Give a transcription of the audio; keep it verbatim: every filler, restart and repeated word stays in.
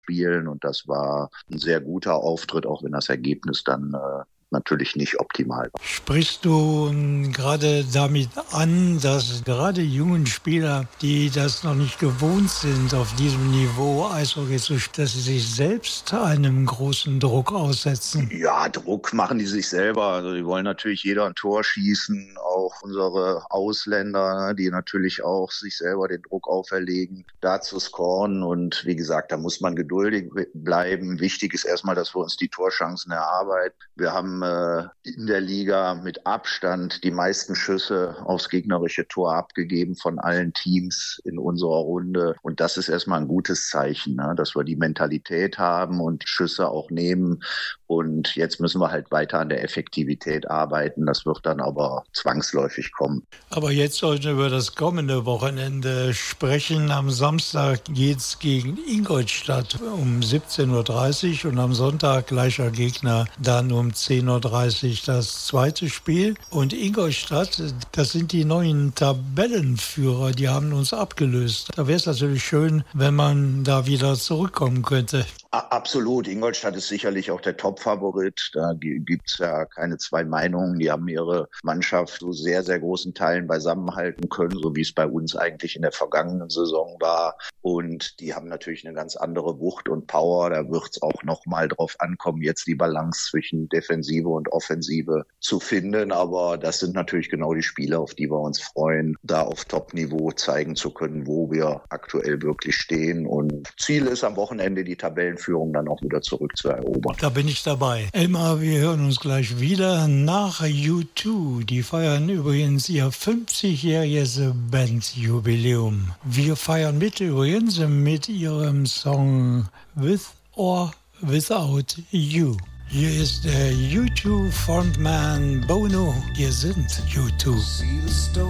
spielen und das war ein sehr guter Auftritt, auch wenn das Ergebnis dann äh, natürlich nicht optimal war. Sprichst du gerade damit an, dass gerade jungen Spieler, die das noch nicht gewohnt sind, auf diesem Niveau Eishockey zu spielen, dass sie sich selbst einem großen Druck aussetzen? Ja, Druck machen die sich selber. Also die wollen natürlich jeder ein Tor schießen, auch unsere Ausländer, die natürlich auch sich selber den Druck auferlegen, da zu scoren. Und wie gesagt, da muss man geduldig bleiben. Wichtig ist erstmal, dass wir uns die Torchancen erarbeiten. Wir haben in der Liga mit Abstand die meisten Schüsse aufs gegnerische Tor abgegeben von allen Teams in unserer Runde. Und das ist erstmal ein gutes Zeichen, ne? Dass wir die Mentalität haben und Schüsse auch nehmen. Und jetzt müssen wir halt weiter an der Effektivität arbeiten. Das wird dann aber zwangsläufig kommen. Aber jetzt sollten wir über das kommende Wochenende sprechen. Am Samstag geht's gegen Ingolstadt um siebzehn Uhr dreißig und am Sonntag gleicher Gegner dann um zehn Uhr dreißig das zweite Spiel. Und Ingolstadt, das sind die neuen Tabellenführer, die haben uns abgelöst. Da wäre es natürlich schön, wenn man da wieder zurückkommen könnte. Absolut. Ingolstadt ist sicherlich auch der Top-Favorit. Da gibt's ja keine zwei Meinungen. Die haben ihre Mannschaft zu sehr, sehr großen Teilen beisammenhalten können, so wie es bei uns eigentlich in der vergangenen Saison war. Und die haben natürlich eine ganz andere Wucht und Power. Da wird's auch noch mal drauf ankommen, jetzt die Balance zwischen Defensive und Offensive zu finden. Aber das sind natürlich genau die Spiele, auf die wir uns freuen, da auf Top-Niveau zeigen zu können, wo wir aktuell wirklich stehen. Und Ziel ist am Wochenende, die Tabellenführung dann auch wieder zurückzuerobern. Da bin ich dabei. Elmar, wir hören uns gleich wieder nach U zwei. Die feiern übrigens ihr fünfzigjähriges Bandjubiläum. Wir feiern mit übrigens mit ihrem Song With or Without You. Hier ist der U zwei Frontman Bono. Hier sind U zwei.